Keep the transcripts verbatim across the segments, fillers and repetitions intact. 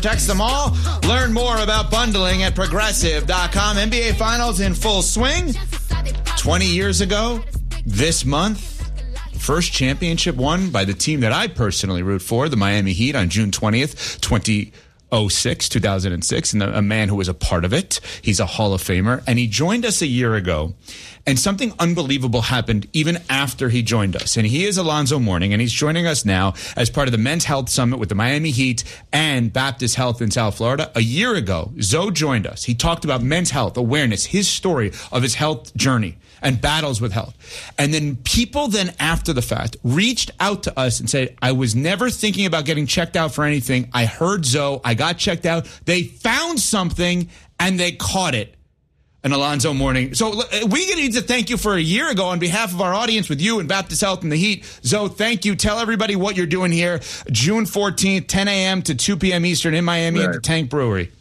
Text them all. Learn more about bundling at progressive dot com. N B A Finals in full swing. twenty years ago, this month, first championship won by the team that I personally root for, the Miami Heat, on June twentieth, twenty oh six, two thousand six, and a man who was a part of it. He's a Hall of Famer, and he joined us a year ago, and something unbelievable happened even after he joined us. And he is Alonzo Mourning, and he's joining us now as part of the Men's Health Summit with the Miami Heat and Baptist Health in South Florida. A year ago, Zoe joined us. He talked about men's health awareness, his story of his health journey and battles with health. And then people then after the fact reached out to us and said, I was never thinking about getting checked out for anything. I heard Zoe. I got checked out. They found something and they caught it. And Alonzo Mourning. So we need to thank you for a year ago on behalf of our audience with you and Baptist Health and the Heat. Zoe, thank you. Tell everybody what you're doing here. June fourteenth, ten a.m. to two p.m. Eastern in Miami right. at the Tank Brewery.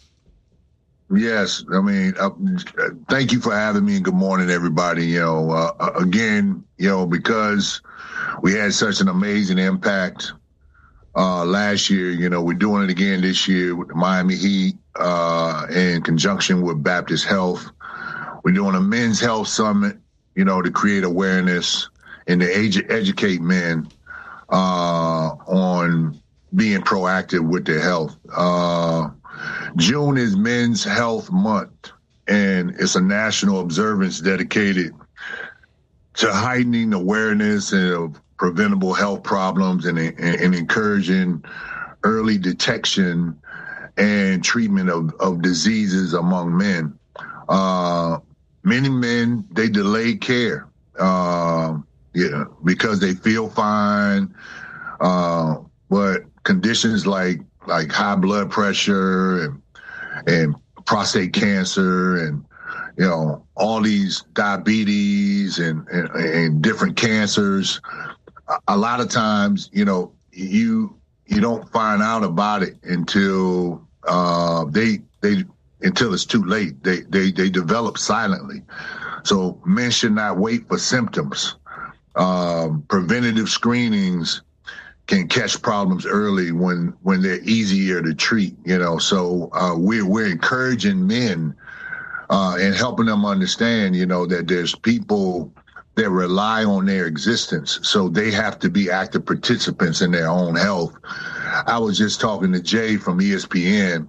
Yes. I mean, uh, thank you for having me and good morning, everybody. You know, uh, again, you know, because we had such an amazing impact uh, last year, you know, we're doing it again this year with the Miami Heat uh, in conjunction with Baptist Health. We're doing a men's health summit, you know, to create awareness and to edu- educate men uh, on being proactive with their health. Uh, June is Men's Health Month, and it's a national observance dedicated to heightening awareness of preventable health problems and, and, and encouraging early detection and treatment of, of diseases among men. Uh, many men, they delay care uh, yeah, because they feel fine, uh, but conditions like like high blood pressure and and prostate cancer and, you know, all these diabetes and, and, and different cancers. A lot of times, you know, you you don't find out about it until uh, they they until it's too late. They they they develop silently. So men should not wait for symptoms. Um, preventative screenings can catch problems early when, when they're easier to treat, you know. So uh, we're, we're encouraging men uh, and helping them understand, you know, that there's people that rely on their existence. So they have to be active participants in their own health. I was just talking to Jay from E S P N,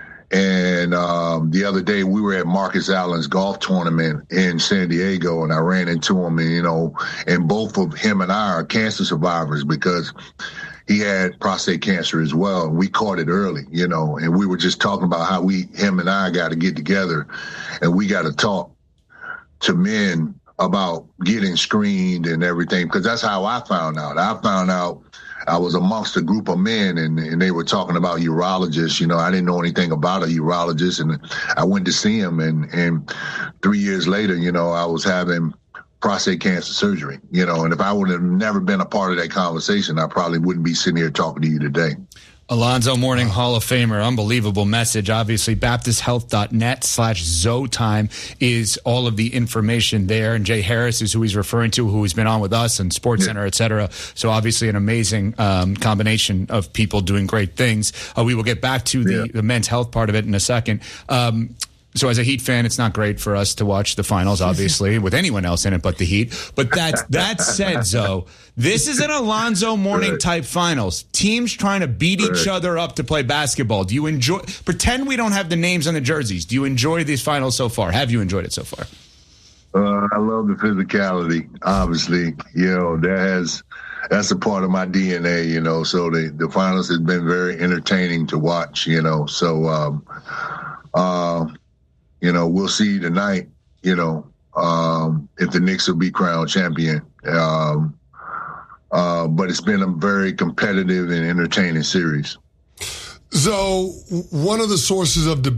and um, the other day we were at Marcus Allen's golf tournament in San Diego, and I ran into him, and, you know, and both of him and I are cancer survivors because he had prostate cancer as well. And we caught it early, you know, and we were just talking about how we, him and I got to get together and we got to talk to men about getting screened and everything, because that's how I found out. I found out I was amongst a group of men, and, and they were talking about urologists. You know, I didn't know anything about a urologist, and I went to see him, and, and three years later, you know, I was having prostate cancer surgery, you know, and if I would have never been a part of that conversation, I probably wouldn't be sitting here talking to you today. Alonzo Mourning, Hall of Famer, unbelievable message. Obviously, baptist health dot net slash Zoe time is all of the information there. And Jay Harris is who he's referring to, who has been on with us and Sports yeah. Center, et cetera. So obviously an amazing um, combination of people doing great things. Uh, we will get back to the, yeah. the men's health part of it in a second. Um, So as a Heat fan, it's not great for us to watch the finals, obviously, with anyone else in it but the Heat. But that, that said, Zoe, this is an Alonzo Mourning type finals. Teams trying to beat each other up to play basketball. Do you enjoy – pretend we don't have the names on the jerseys. Do you enjoy these finals so far? Have you enjoyed it so far? Uh, I love the physicality, obviously. You know, that has – that's a part of my D N A, you know. So the, the finals has been very entertaining to watch, you know. So, um, uh, you know, we'll see tonight, you know, um, if the Knicks will be crowned champion. Um, uh, but it's been a very competitive and entertaining series. So one of the sources of debate